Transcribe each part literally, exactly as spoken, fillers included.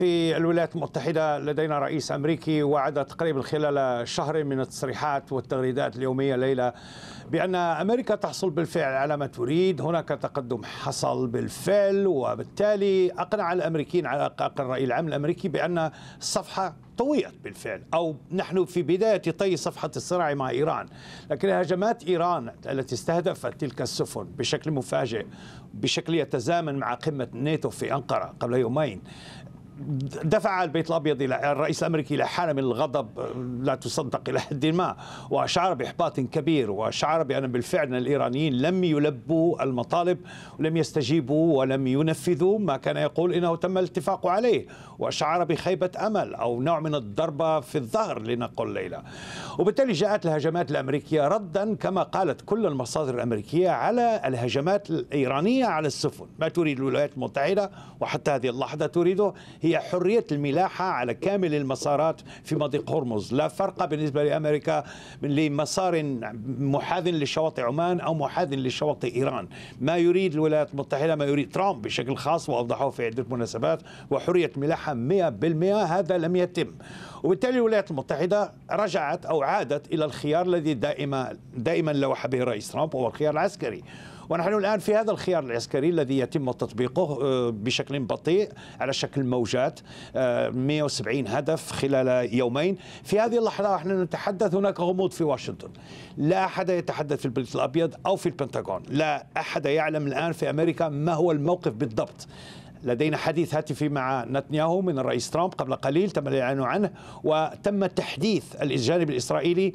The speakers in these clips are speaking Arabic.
في الولايات المتحدة لدينا رئيس أمريكي وعد تقريبا خلال شهر من التصريحات والتغريدات اليومية ليلة بأن أمريكا تحصل بالفعل على ما تريد. هناك تقدم حصل بالفعل، وبالتالي أقنع الأمريكيين على الأقل الرأي العام الأمريكي بأن الصفحة طويت بالفعل، أو نحن في بداية طي صفحة الصراع مع إيران. لكن هجمات إيران التي استهدفت تلك السفن بشكل مفاجئ، بشكل يتزامن مع قمة الناتو في أنقرة قبل يومين، دفع البيت الأبيض إلى الرئيس الأمريكي إلى حالة من الغضب لا تصدق إلى حد ما، وشعر بإحباط كبير، وشعر بأن بالفعل الإيرانيين لم يلبوا المطالب ولم يستجيبوا ولم ينفذوا ما كان يقول إنه تم الاتفاق عليه، وشعر بخيبة أمل أو نوع من الضربة في الظهر لنقل ليلى. وبالتالي جاءت الهجمات الأمريكية ردا كما قالت كل المصادر الأمريكية على الهجمات الإيرانية على السفن. ما تريد الولايات المتحدة وحتى هذه اللحظة تريده هي حرية الملاحة على كامل المسارات في مضيق هرمز. لا فرق بالنسبة لأمريكا لمسار محاذ لشواطئ عمان أو محاذ لشواطئ إيران. ما يريد الولايات المتحدة، ما يريد ترامب بشكل خاص وأوضحه في عدة مناسبات، وحرية ملاحة مئة بالمئة. هذا لم يتم، وبالتالي الولايات المتحدة رجعت أو عادت إلى الخيار الذي دائما دائما لوح به الرئيس ترامب، وهو الخيار العسكري. ونحن الآن في هذا الخيار العسكري الذي يتم تطبيقه بشكل بطيء على شكل موجات، مئة وسبعين هدف خلال يومين. في هذه اللحظة نحن نتحدث، هناك غموض في واشنطن، لا أحد يتحدث في البيت الأبيض أو في البنتاغون، لا أحد يعلم الآن في أمريكا ما هو الموقف بالضبط. لدينا حديث هاتفي مع نتنياهو من الرئيس ترامب قبل قليل تم الإعلان عنه، وتم تحديث الجانب الإسرائيلي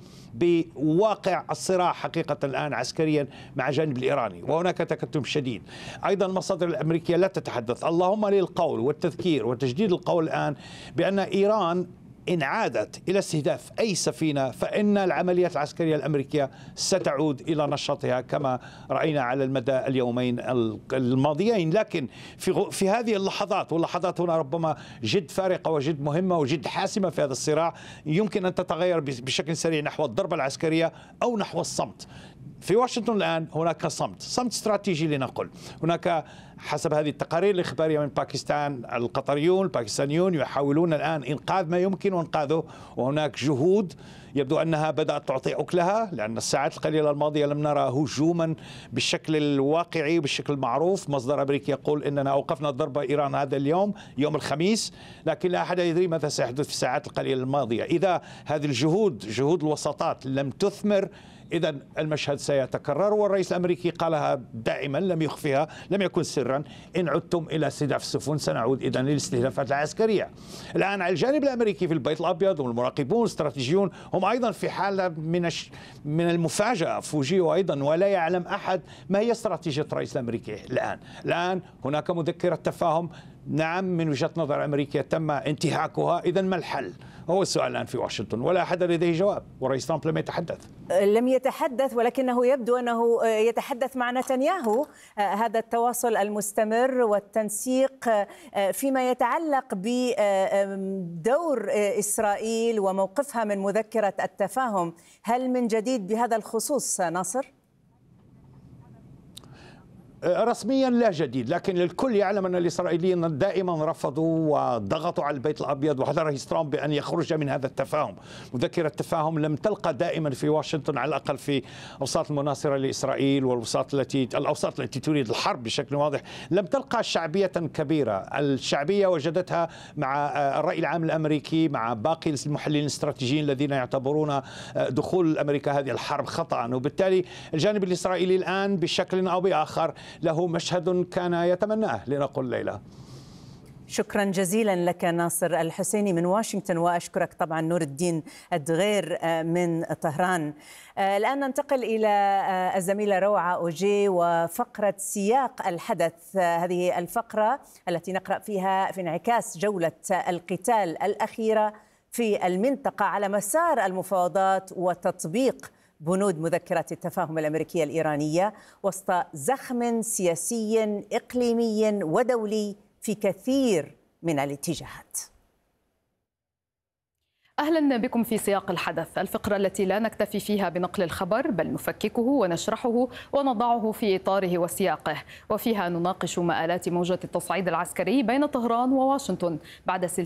بواقع الصراع حقيقة الآن عسكريا مع الجانب الإيراني، وهناك تكتم شديد. أيضا المصادر الأمريكية لا تتحدث، اللهم للقول والتذكير وتجديد القول الآن بأن إيران إن عادت إلى استهداف أي سفينة فإن العمليات العسكرية الأمريكية ستعود إلى نشاطها كما رأينا على المدى اليومين الماضيين. لكن في في هذه اللحظات، واللحظات هنا ربما جد فارقة وجد مهمة وجد حاسمة في هذا الصراع، يمكن أن تتغير بشكل سريع نحو الضربة العسكرية أو نحو الصمت. في واشنطن الآن هناك صمت، صمت استراتيجي لنقل. هناك حسب هذه التقارير الإخبارية من باكستان، القطريون الباكستانيون يحاولون الآن إنقاذ ما يمكن إنقاذه، وهناك جهود يبدو أنها بدأت تعطي أكلها، لأن الساعات القليلة الماضية لم نرى هجوما بالشكل الواقعي بالشكل المعروف. مصدر أمريكي يقول إننا أوقفنا ضرب إيران هذا اليوم يوم الخميس، لكن لا أحد يدري ماذا سيحدث في الساعات القليلة الماضية. إذا هذه الجهود جهود الوساطات لم تثمر، إذا المشهد سيتكرر. والرئيس الأمريكي قالها دائما، لم يخفيها، لم يكن سرا: إن عدتم إلى استهداف السفن سنعود إذا للاستهدافات العسكرية. الآن على الجانب الأمريكي في البيت الأبيض والمراقبون الاستراتيجيون هم أيضا في حالة من من المفاجأة، فوجئوا أيضا ولا يعلم أحد ما هي استراتيجية الرئيس الأمريكي الآن. الآن هناك مذكرة تفاهم، نعم من وجهة نظر أمريكية تم انتهاكها، إذا ما الحل؟ هو السؤال الآن في واشنطن، ولا أحد لديه جواب، ورئيس ترامب لم يتحدث. لم يتحدث، ولكنه يبدو أنه يتحدث مع نتنياهو. هذا التواصل المستمر والتنسيق فيما يتعلق بدور إسرائيل وموقفها من مذكرة التفاهم، هل من جديد بهذا الخصوص ناصر؟ رسميا لا جديد، لكن الكل يعلم أن الإسرائيليين دائما رفضوا وضغطوا على البيت الأبيض وعلى الرئيس ترامب بأن يخرج من هذا التفاهم. مذكرة التفاهم لم تلقى دائما في واشنطن، على الأقل في الأوساط المناصرة لإسرائيل والأوساط التي الأوساط التي تريد الحرب بشكل واضح، لم تلقى شعبية كبيرة. الشعبية وجدتها مع الرأي العام الأمريكي، مع باقي المحللين الاستراتيجيين الذين يعتبرون دخول أمريكا هذه الحرب خطأ. وبالتالي الجانب الإسرائيلي الآن بشكل أو بآخر له مشهد كان يتمناه لنقل ليلى. شكرا جزيلا لك ناصر الحسيني من واشنطن، وأشكرك طبعا نور الدين الدغير من طهران. الآن ننتقل إلى الزميلة روعة أوجي وفقرة سياق الحدث. هذه الفقرة التي نقرأ فيها في انعكاس جولة القتال الأخيرة في المنطقة على مسار المفاوضات وتطبيق بنود مذكرة التفاهم الأمريكية الإيرانية وسط زخم سياسي إقليمي ودولي في كثير من الاتجاهات. أهلا بكم في سياق الحدث، الفقرة التي لا نكتفي فيها بنقل الخبر بل نفككه ونشرحه ونضعه في إطاره وسياقه، وفيها نناقش مآلات موجة التصعيد العسكري بين طهران وواشنطن بعد سلسلة